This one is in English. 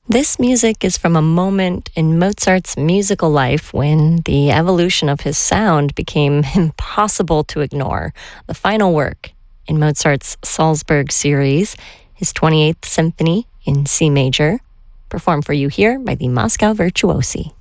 This music is from a moment in Mozart's musical life when the evolution of his sound became impossible to ignore. The final work in Mozart's Salzburg series, his 28th Symphony in C major, performed for you here by the Moscow Virtuosi.